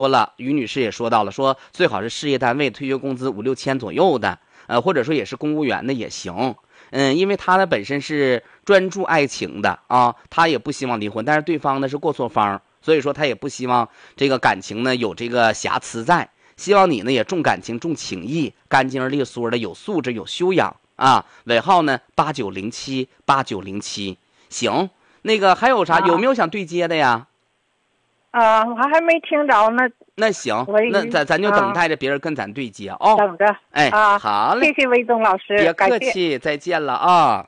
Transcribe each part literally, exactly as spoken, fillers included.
说了，于女士也说到了，说最好是事业单位退休工资五六千左右的，呃，或者说也是公务员的也行。嗯，因为他呢本身是专注爱情的啊，他也不希望离婚，但是对方呢是过错方，所以说他也不希望这个感情呢有这个瑕疵在，希望你呢也重感情重情义，干净利索的，有素质有修养啊。尾号呢八九零七八九零七，行，那个还有啥？ 啊、 有没有想对接的呀？ 啊，我还没听着呢。 那行，那咱咱就等待着别人跟咱对接哦。 等着， 哎， 啊， 好嘞， 谢谢魏东老师， 别客气，再见了啊。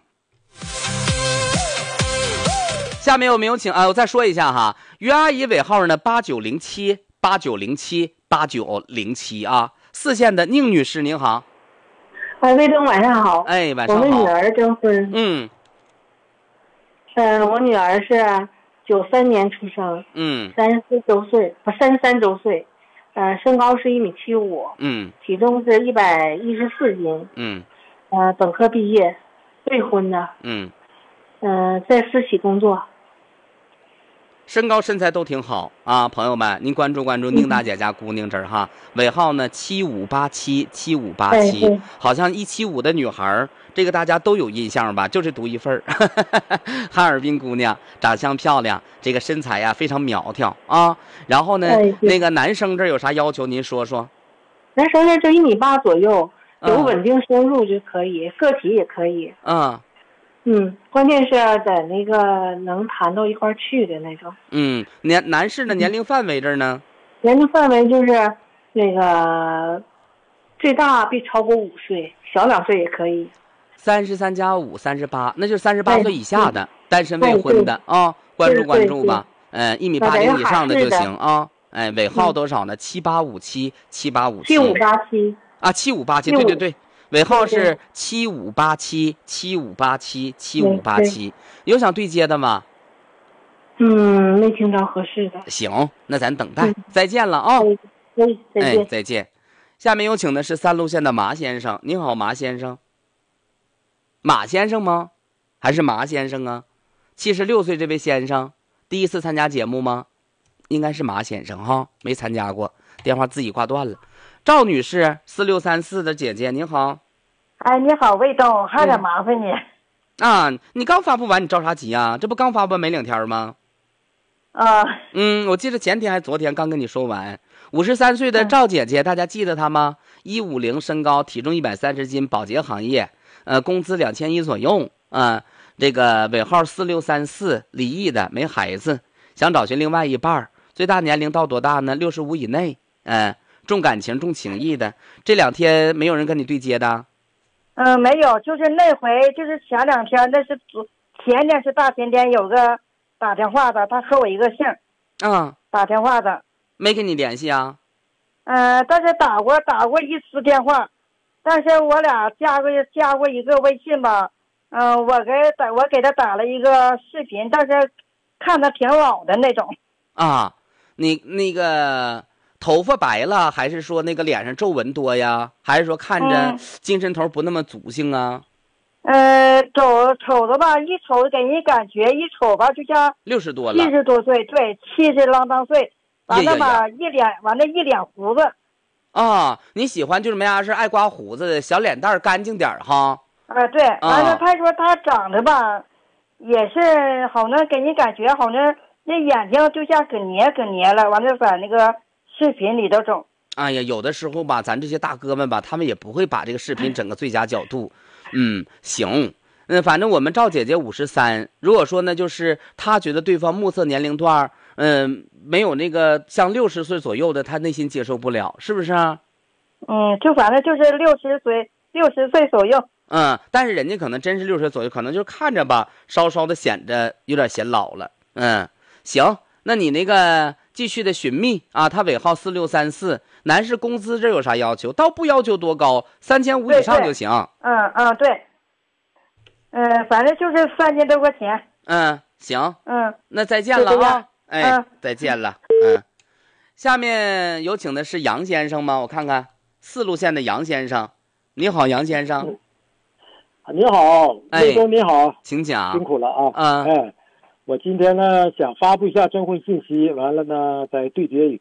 下面有没有请啊？我再说一下哈，于阿姨尾号呢八九零七八九零七八九零七啊。四线的宁女士您好。 哎，魏东晚上好。 哎，晚上好。 我们女儿征婚。 嗯。 嗯、呃，我女儿是九三年出生。 嗯。 三十四周岁，不，三十三周岁。呃，身高是一米七五。 嗯。 体重是一百一十四斤。 嗯。 呃，本科毕业，未婚的。 嗯。 呃，在私企工作。 身高身材都挺好啊，朋友们，您关注关注宁大姐家姑娘这儿哈，尾号呢七五八七七五八七，好像一七五的女孩，这个大家都有印象吧？就这独一份儿，哈尔滨姑娘，长相漂亮，这个身材呀非常苗条啊。然后呢，那个男生这有啥要求？您说说。 男生这就一米八左右，有稳定收入就可以，个体也可以。 嗯。 嗯，关键是在那个能谈到一块儿去的那种。 嗯，年男士的年龄范围这儿呢？ 年龄范围就是那个最大别超过五岁，小两岁也可以。 三十三加五，三十八，那就是三十八岁以下的单身未婚的啊，关注关注吧。嗯，一米八零以上的就行啊。哎，尾号多少呢？七八五七七八五七。 七五八七啊，七五八七，对对对。尾号是七五八七七五八七七五八七，有想对接的吗？ 嗯，没听着合适的。 行，那咱等待，嗯、再见了啊！ 哎，再见、 哎，再见。下面有请的是三路线的马先生，您好，马先生。马先生吗？还是马先生啊？七十六岁这位先生，第一次参加节目吗？应该是马先生哈，没参加过，电话自己挂断了。赵女士，四六三四的姐姐，您好。 哎，你好，魏东，还得麻烦你、 嗯、啊！你刚发布完，你着啥急啊？这不刚发布没两天吗？ 啊， 嗯，我记得前天还昨天刚跟你说完。五十三岁的赵姐姐、嗯，大家记得她吗？一五零身高，体重一百三十斤，保洁行业，呃，工资两千一左右，啊、呃，这个尾号四六三四，离异的，没孩子，想找寻另外一半，最大年龄到多大呢？六十五以内，嗯、呃，重感情重情义的。这两天没有人跟你对接的？ 嗯，没有，就是那回，就是前两天，那是前天是大前天，有个打电话的，他和我一个姓， 嗯， 打电话的， 没跟你联系啊？ 呃，但是打过打过一次电话，但是我俩加过加过一个微信吧，嗯、呃，我给打我给他打了一个视频，但是看他挺老的那种。 啊，你那个。头发白了，还是说那个脸上皱纹多呀？还是说看着精神头不那么足性啊？ 嗯、呃，瞅瞅着吧，一瞅给人感觉一瞅吧，就像六十多了， 七十多岁，对，七十郎当岁，完了吧， 呀呀一脸完了一脸胡子。 啊，你喜欢就是没啥事爱刮胡子的，小脸蛋干净点哈。 啊、呃，对，完了他说他长得吧，也是好像给人感觉好像那眼睛就像可捏可捏了，完了在那个。视频里头整， 哎呀，有的时候吧，咱这些大哥们吧，他们也不会把这个视频整个最佳角度。嗯，行，嗯，反正我们赵姐姐五十三，如果说呢，就是她觉得对方目测年龄段，嗯，没有那个像六十岁左右的，她内心接受不了，是不是啊？ 嗯，就反正就是六十岁，六十岁左右。 嗯，但是人家可能真是六十左右，可能就看着吧，稍稍的显着有点显老了。嗯，行，那你那个。继续的寻觅啊，他尾号四六三四，男士工资这有啥要求？倒不要求多高，三千五以上就行。 嗯嗯，对，嗯、呃，反正就是三千多块钱。 嗯，行。 嗯， 那再见了啊！哎、 嗯， 再见了。嗯，下面有请的是杨先生吗？我看看，四路线的杨先生，你好，杨先生。 你好，魏东，你好， 请讲。 辛苦了啊！ 嗯， 哎。我今天呢想发布一下征婚信息，完了呢再对接一个。 可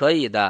可以的。